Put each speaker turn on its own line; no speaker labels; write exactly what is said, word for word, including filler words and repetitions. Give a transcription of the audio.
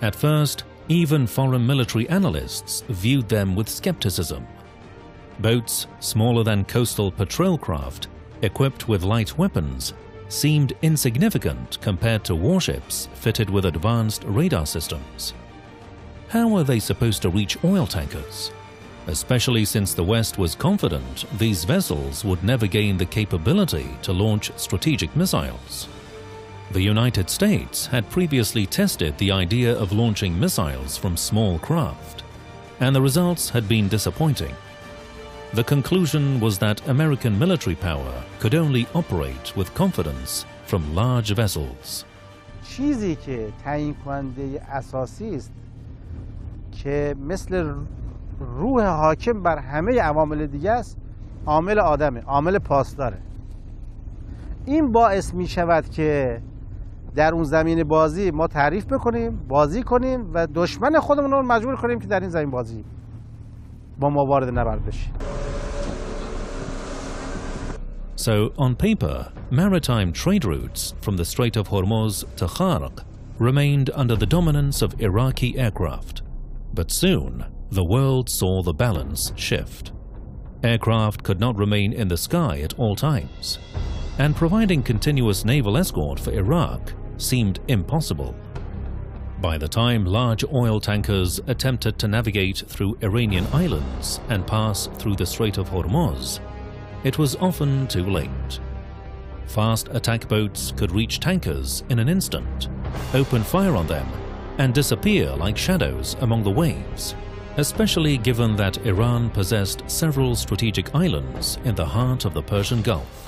At first, even foreign military analysts viewed them with skepticism. Boats smaller than coastal patrol craft, equipped with light weapons, seemed insignificant compared to warships fitted with advanced radar systems. How were they supposed to reach oil tankers? Especially since the West was confident these vessels would never gain the capability to launch strategic missiles. The United States had previously tested the idea of launching missiles from small craft, and the results had been disappointing. The conclusion was that American military power could only operate with confidence from large vessels.
چیزی که تعیین کننده اساسی است که مثل روح حاکم بر همه عوامل دیگه است، عامل آدمه، عامل پاسداره. این باعث می شود که در اون زمین بازی ما تعریف بکنیم، بازی کنیم و دشمن خودمون رو مجبور کنیم که در این زمین بازی با ما وارد نبرد بشیم.
So, on paper, maritime trade routes from the Strait of Hormuz to Khark remained under the dominance of Iraqi aircraft. But soon, the world saw the balance shift. Aircraft could not remain in the sky at all times, and providing continuous naval escort for Iraq seemed impossible. By the time large oil tankers attempted to navigate through Iranian islands and pass through the Strait of Hormuz, it was often too late. Fast attack boats could reach tankers in an instant, open fire on them, and disappear like shadows among the waves, especially given that Iran possessed several strategic islands in the heart of the Persian Gulf.